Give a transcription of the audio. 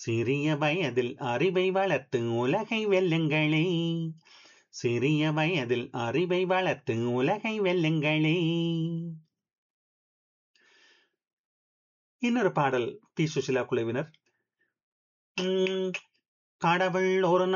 சிறிய வயதில் அறிவை வளர்த்து உலகை வெல்லுங்களே. சிறிய வயதில் அறிவை வளர்த்து உலகை வெல்லுங்களே. இன்னொரு பாடல் பி சுசிலா குழுவினர். கடவுள் ஒரு